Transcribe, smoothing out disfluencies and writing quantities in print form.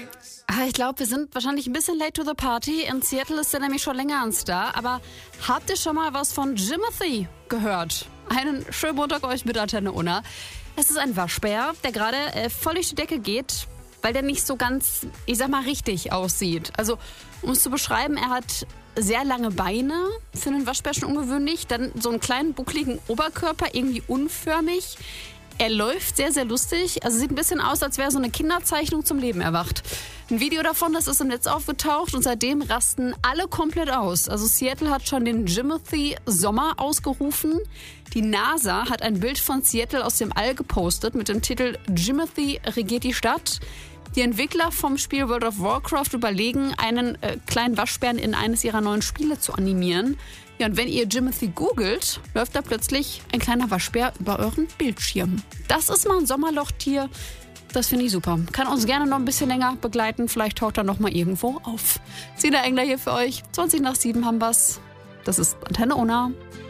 Ich glaube, wir sind wahrscheinlich ein bisschen late to the party. In Seattle ist er nämlich schon länger ein Star. Aber habt ihr schon mal was von Jimothy gehört? Einen schönen Montag euch mit Antenne Unna. Es ist ein Waschbär, der gerade voll durch die Decke geht, weil der nicht so ganz, ich sag mal, richtig aussieht. Also, um es zu beschreiben, er hat sehr lange Beine, für einen Waschbär schon ungewöhnlich, dann so einen kleinen buckligen Oberkörper, irgendwie unförmig. Er läuft sehr, sehr lustig, also sieht ein bisschen aus, als wäre so eine Kinderzeichnung zum Leben erwacht. Ein Video davon, das ist im Netz aufgetaucht und seitdem rasten alle komplett aus. Also Seattle hat schon den Jimothy Sommer ausgerufen. Die NASA hat ein Bild von Seattle aus dem All gepostet mit dem Titel Jimothy regiert die Stadt. Die Entwickler vom Spiel World of Warcraft überlegen, einen kleinen Waschbären in eines ihrer neuen Spiele zu animieren. Ja, und wenn ihr Jimothy googelt, läuft da plötzlich ein kleiner Waschbär über euren Bildschirm. Das ist mal ein Sommerlochtier. Das finde ich super. Kann uns gerne noch ein bisschen länger begleiten. Vielleicht taucht er noch mal irgendwo auf. Sina Engler hier für euch. 7:20 haben wir's. Das ist Antenne Unna.